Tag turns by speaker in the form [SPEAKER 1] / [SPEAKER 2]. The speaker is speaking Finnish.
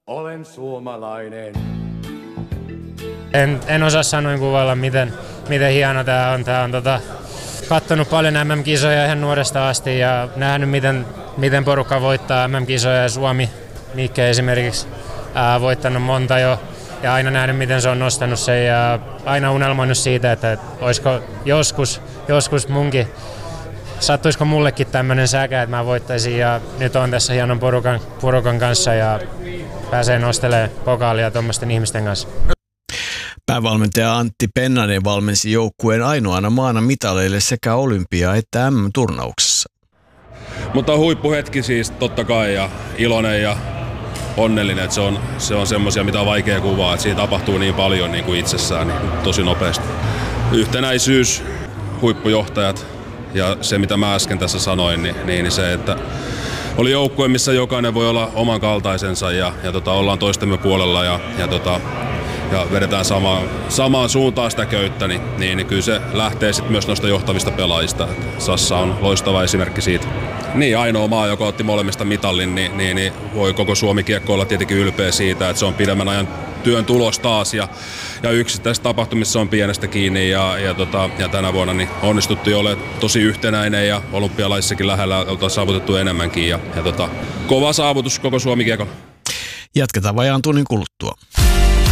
[SPEAKER 1] Olen suomalainen.
[SPEAKER 2] En osaa sanoin kuvailla, miten hieno tää on. Tää on kattonut paljon MM-kisoja ihan nuoresta asti ja nähnyt, miten porukka voittaa MM-kisoja ja Suomi, Mikke esimerkiksi, voittanut monta jo. Ja aina nähnyt, miten se on nostanut sen ja aina unelmoinut siitä, että olisiko joskus munkin, sattuisiko mullekin tämmöinen säkä, että mä voittaisin. Ja nyt on tässä hienon porukan kanssa ja pääsee nostelemaan pokaalia tuommoisten ihmisten kanssa.
[SPEAKER 3] Päävalmentaja Antti Pennanen valmensi joukkueen ainoana maana mitaleille sekä olympia- että MM-turnauksessa.
[SPEAKER 4] Mutta huippuhetki siis totta kai ja iloinen ja onnellinen, että se on semmoisia, mitä on vaikea kuvaa, että siinä tapahtuu niin paljon niin kuin itsessään niin tosi nopeasti. Yhtenäisyys, huippujohtajat ja se mitä mä äsken tässä sanoin, niin se, että oli joukkue, missä jokainen voi olla oman kaltaisensa ja ollaan toistemme puolella ja vedetään samaan suuntaan sitä köyttä, niin kyllä se lähtee sitten myös noista johtavista pelaajista. Sassa on loistava esimerkki siitä. Niin, ainoa maa, joka otti molemmista mitallin, niin voi koko Suomi kiekko olla tietenkin ylpeä siitä, että se on pidemmän ajan työn tulos taas ja yksittäisissä tapahtumissa on pienestä kiinni ja tänä vuonna niin onnistuttiin olemaan tosi yhtenäinen ja olympialaisissakin lähellä oltaan saavutettu enemmänkin ja kova saavutus koko Suomi kiekolla.
[SPEAKER 3] Jatketaan vajaan tunnin kuluttua.